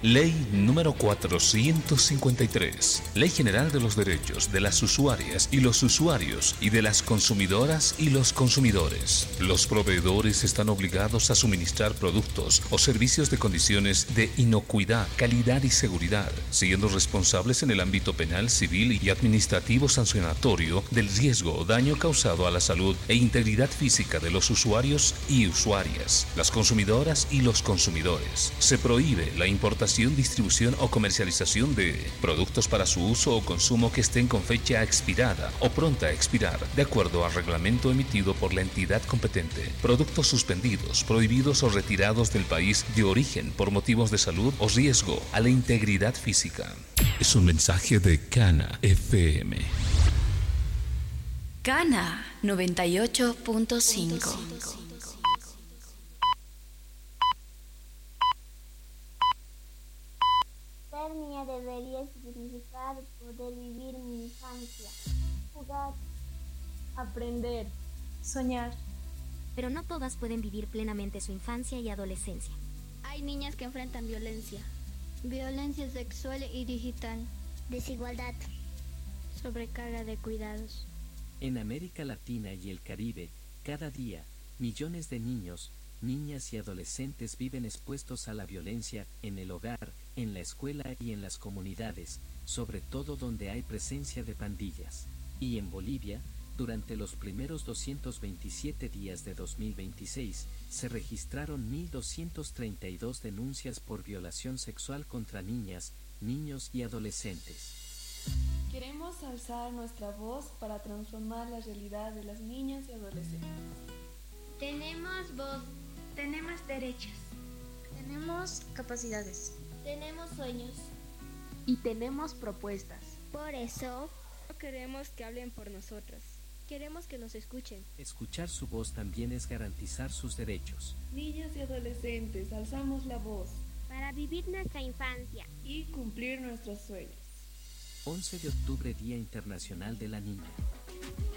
Ley número 453. Ley General de los Derechos de las Usuarias y los Usuarios y de las Consumidoras y los Consumidores. Los proveedores están obligados a suministrar productos o servicios de condiciones de inocuidad, calidad y seguridad, siendo responsables en el ámbito penal, civil y administrativo sancionatorio del riesgo o daño causado a la salud e integridad física de los usuarios y usuarias, las consumidoras y los consumidores. Se prohíbe la importación, distribución o comercialización de productos para su uso o consumo que estén con fecha expirada o pronta a expirar, de acuerdo al reglamento emitido por la entidad competente. Productos suspendidos, prohibidos o retirados del país de origen por motivos de salud o riesgo a la integridad física. Es un mensaje de Cana FM. Cana 98.5. Ser niña debería significar poder vivir mi infancia, jugar, aprender, soñar. Pero no todas pueden vivir plenamente su infancia y adolescencia. Hay niñas que enfrentan violencia sexual y digital, desigualdad, sobrecarga de cuidados. En América Latina y el Caribe, cada día, millones de niños, niñas y adolescentes viven expuestos a la violencia en el hogar, en la escuela y en las comunidades, sobre todo donde hay presencia de pandillas. Y en Bolivia, durante los primeros 227 días de 2026, se registraron 1.232 denuncias por violación sexual contra niñas, niños y adolescentes. Queremos alzar nuestra voz para transformar la realidad de las niñas y adolescentes. Tenemos voz, tenemos derechos, tenemos capacidades, tenemos sueños y tenemos propuestas. Por eso, no queremos que hablen por nosotras. Queremos que nos escuchen. Escuchar su voz también es garantizar sus derechos. Niñas y adolescentes, alzamos la voz para vivir nuestra infancia y cumplir nuestros sueños. 11 de octubre, Día Internacional de la Niña.